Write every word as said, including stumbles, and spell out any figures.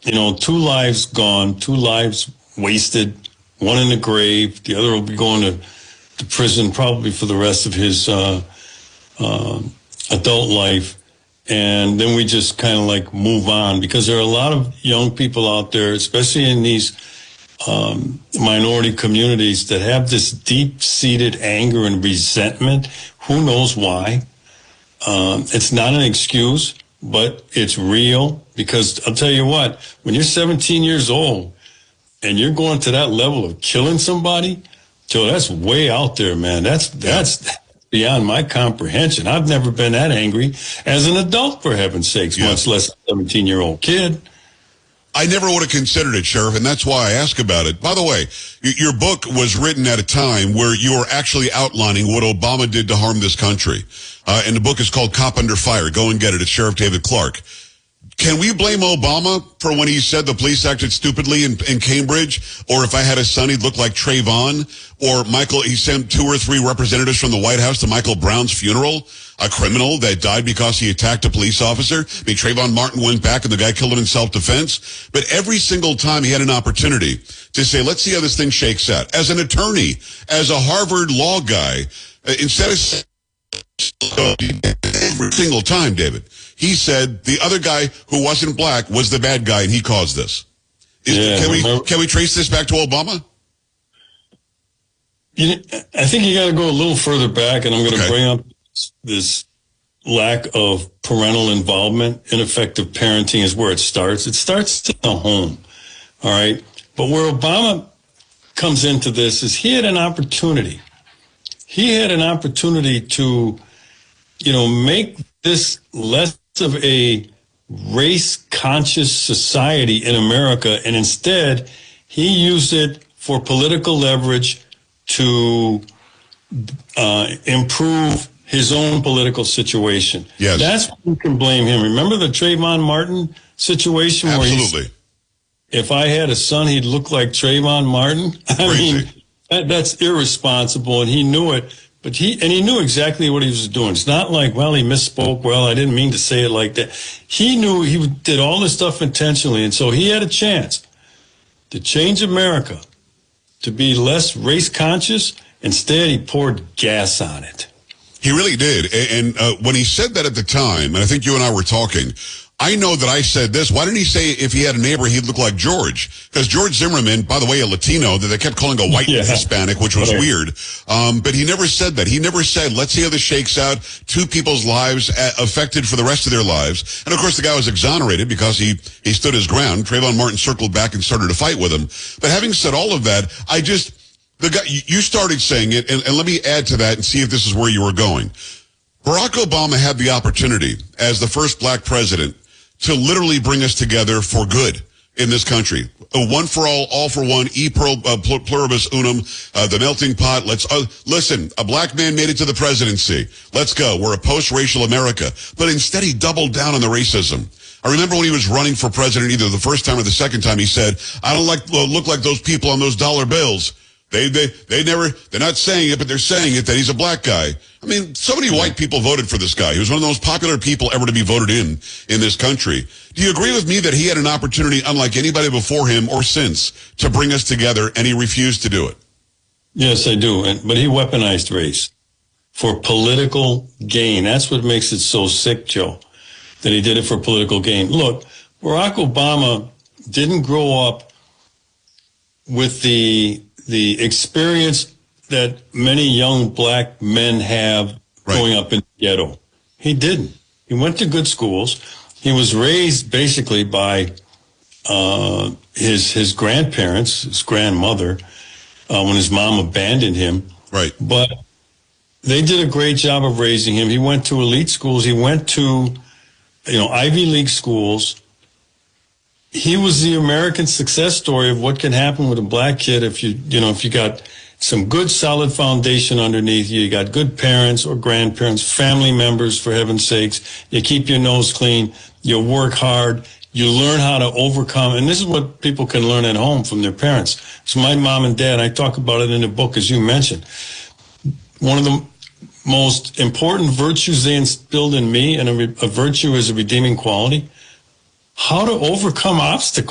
you know, two lives gone, two lives wasted, one in the grave, the other will be going to, to prison probably for the rest of his uh, uh, adult life. And then we just kind of like move on, because there are a lot of young people out there, especially in these um, minority communities, that have this deep-seated anger and resentment. Who knows why? Um, it's not an excuse, but it's real, because I'll tell you what, when you're seventeen years old and you're going to that level of killing somebody, Joe, that's way out there, man. That's, that's beyond my comprehension. I've never been that angry as an adult, for heaven's sakes, yeah. much less a seventeen-year-old kid. I never would have considered it, Sheriff, and that's why I ask about it. By the way, your book was written at a time where you were actually outlining what Obama did to harm this country. Uh, and the book is called Cop Under Fire. Go and get it. It's Sheriff David Clarke. Can we blame Obama for when he said the police acted stupidly in, in Cambridge? Or if I had a son, he'd look like Trayvon? Or Michael, he sent two or three representatives from the White House to Michael Brown's funeral? A criminal that died because he attacked a police officer? I mean, Trayvon Martin went back and the guy killed him in self-defense. But every single time he had an opportunity to say, let's see how this thing shakes out. As an attorney, as a Harvard law guy, uh, instead of every single time, David, he said the other guy who wasn't black was the bad guy and he caused this. Is, yeah, can we can we trace this back to Obama? You, I think you got to go a little further back, and I'm going to okay. bring up this lack of parental involvement. Ineffective parenting is where it starts. It starts in the home, all right? But where Obama comes into this is he had an opportunity. He had an opportunity to, you know, make this less of a race-conscious society in America, and instead he used it for political leverage to uh, improve his own political situation. Yes. That's what you can blame him. Remember the Trayvon Martin situation? Absolutely. Where if I had a son, he'd look like Trayvon Martin? I Crazy. mean, that, that's irresponsible, and he knew it. But he, and he knew exactly what he was doing. It's not like, well, he misspoke. Well, I didn't mean to say it like that. He knew he did all this stuff intentionally. And so he had a chance to change America, to be less race conscious. Instead, he poured gas on it. He really did. And uh, when he said that at the time, and I think you and I were talking, I know that I said this. Why didn't he say if he had a neighbor, he'd look like George? Because George Zimmerman, by the way, a Latino that they kept calling a white yeah. Hispanic, which was right. weird. Um, but he never said that. He never said, let's see how this shakes out. Two people's lives affected for the rest of their lives. And of course, the guy was exonerated because he, he stood his ground. Trayvon Martin circled back and started to fight with him. But having said all of that, I just, the guy, you started saying it, and, and let me add to that and see if this is where you were going. Barack Obama had the opportunity as the first black president to literally bring us together for good in this country. A one for all, all for one, e uh, pluribus unum, uh, the melting pot. Let's, uh, listen, a black man made it to the presidency. Let's go. We're a post-racial America. But instead he doubled down on the racism. I remember when he was running for president, either the first time or the second time, he said, I don't like, uh, look like those people on those dollar bills. They, they, they never, they're not saying it, but they're saying it, that he's a black guy. I mean, so many white people voted for this guy. He was one of the most popular people ever to be voted in, in this country. Do you agree with me that he had an opportunity, unlike anybody before him or since, to bring us together, and he refused to do it? Yes, I do. And, but he weaponized race for political gain. That's what makes it so sick, Joe, that he did it for political gain. Look, Barack Obama didn't grow up with the the experience that many young black men have right. growing up in the ghetto. He didn't. He went to good schools. He was raised basically by uh, his his grandparents, his grandmother, uh, when his mom abandoned him. Right. But they did a great job of raising him. He went to elite schools. He went to, you know, Ivy League schools. He was the American success story of what can happen with a black kid if you, you know, if you got some good solid foundation underneath you, you got good parents or grandparents, family members, for heaven's sakes, you keep your nose clean, you work hard, you learn how to overcome, and this is what people can learn at home from their parents. So my mom and dad, I talk about it in the book, as you mentioned. One of the most important virtues they instilled in me, and a, a virtue is a redeeming quality, how to overcome obstacles.